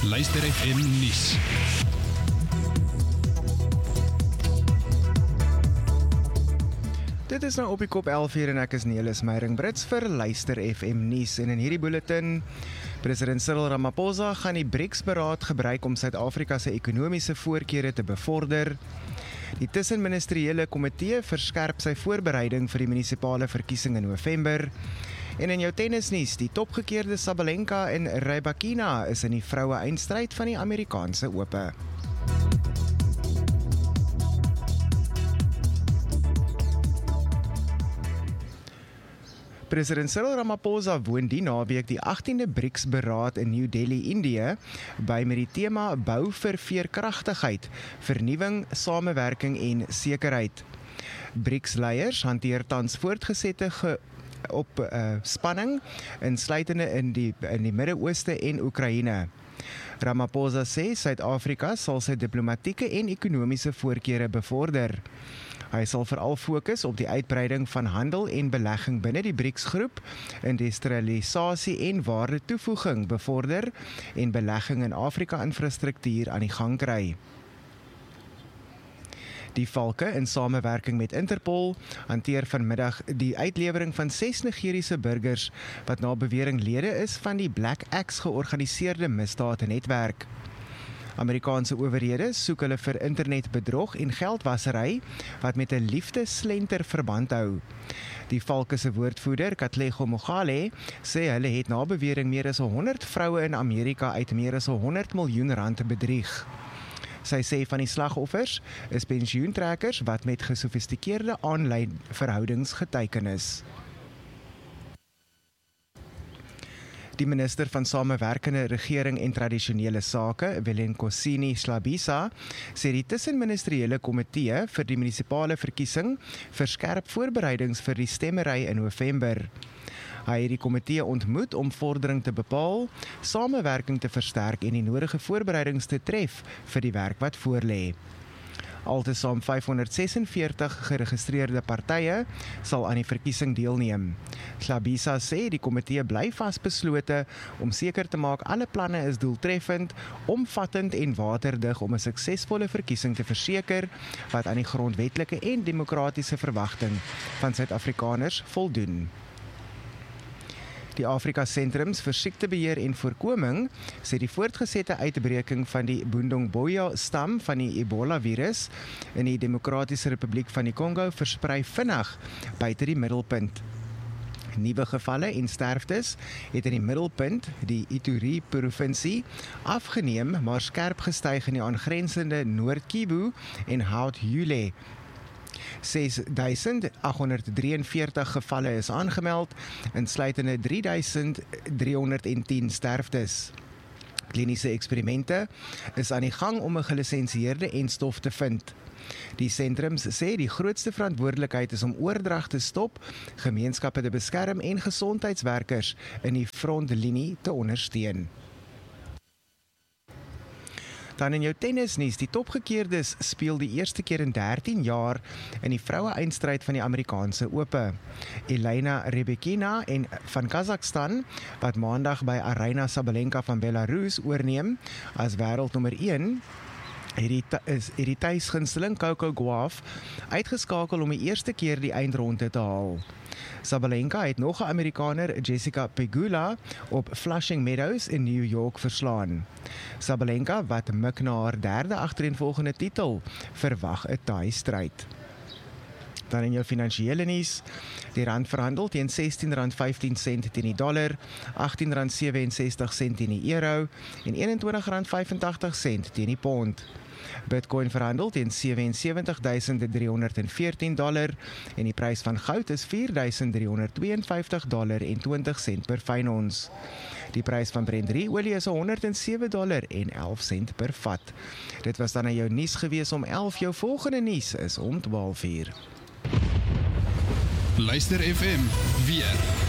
Luister FM nuus. Dit is nou op die kop 11 en ek is Nelis Meiring-Brits vir Luister FM nuus. En in hierdie bulletin, president Cyril Ramaphosa gaan die BRICS-beraad gebruik om Suid-Afrika se ekonomiese voorkeure te bevorder. Die tussenministeriële komitee verskerp sy voorbereiding vir die munisipale verkiesing in November. En in jou tennisnuus, die topgekeerde Sabalenka en Rybakina is in die vroue eindstryd van die Amerikaanse Ope. President Cyril Ramaphosa woon die naweek die 18de BRICS-beraad in New Delhi, Indië, by met die tema Bou vir Veerkragtigheid, Vernuwing, Samewerking en Sekerheid. BRICS-leiers hanteer tans voortgesette spanning, insluitende in die Midde-Ooste en Oekraïne. Ramaphosa sê Suid-Afrika sal sy diplomatieke en ekonomiese voorkeure bevorder. Hy sal veral fokus op die uitbreiding van handel en belegging binne die BRICS-groep, industrialisasie en waardetoevoeging bevorder en belegging in Afrika-infrastruktuur aan die gang kry. Die Valke, in samewerking met Interpol, hanteer vanmiddag die uitlewering van 6 Nigeriese burgers wat na bewering lede is van die Black Axe georganiseerde misdaadnetwerk. Amerikaanse owerhede soek hulle vir internetbedrog en geldwasery wat met 'n liefdeslenter verband hou. Die Valke se woordvoerder, Katlego Mogale, sê hulle het na bewering meer as 100 vroue in Amerika uit meer as 100 miljoen rand bedrieg. Sy sê van die slagoffers is pensioentrekkers wat met gesofistikeerde aanlyn verhoudings geteken is. Die minister van Samewerkende Regering en Tradisionele Sake, Velenkosini Schlabisa, sê die tussenministeriële komitee vir die munisipale verkiesing verskerp voorbereidings vir die stemmery in November. Hy het die komitee ontmoet om vordering te bepaal, samewerking te versterk en die nodige voorbereidings te tref vir die werk wat voorlê. Altesaam 546 geregistreerde partye sal aan die verkiesing deelneem. Schlabisa sê die komitee bly vasbeslote om seker te maak alle planne is doeltreffend, omvattend en waterdig om 'n suksesvolle verkiesing te verseker wat aan die grondwetlike en demokratiese verwagting van Suid-Afrikaners voldoen. Die Afrika Sentrums vir Siektebeheer en Voorkoming sê die voortgesette uitbreking van die Bundongboya-stam van die Ebola-virus in die Demokratiese Republiek van die Kongo versprei vinnig buite die middelpunt. Nuwe gevalle en sterftes het in die middelpunt, die Ituri-provinsie, afgeneem, maar skerp gestyg in die aangrensende Noord-Kivu en Haut-Yule. 6.843 gevalle is aangemeld, insluitende 3.310 sterftes. Kliniese eksperimente is aan die gang om 'n gelisensieerde enstof te vind. Die sentrums sê die grootste verantwoordelikheid is om oordrag te stop, gemeenskappe te beskerm en gesondheidswerkers in die frontlinie te ondersteun. Dan in jou tennisnuus, die topgekeerdes speel die eerste keer in 13 jaar in die vroue eindstryd van die Amerikaanse Ope. Elena Rybakina van Kazakhstan, wat maandag by Aryna Sabalenka van Belarus oorneem as wêreldnommer 1, het die tuisgunsteling Coco Gauff uitgeskakel om die eerste keer die eindronde te haal. Sabalenka het nog 'n Amerikaner, Jessica Pegula, op Flushing Meadows in New York verslaan. Sabalenka, wat mik na haar derde agtereenvolgende titel, verwag 'n taai stryd. Dan in jou finansiële nuus, die rand verhandel teen R16.15 teen die dollar, R18.67 teen die euro en R21.85 teen die pond. Bitcoin verhandel teen $77,314 en die prys van goud is $4,352.20 per fyn ons. Die prys van Brent olie is $107.11 per vat. Dit was dan aan jou nuus gewees om 11. Jou volgende nuus is om 12:00. Luister FM weer.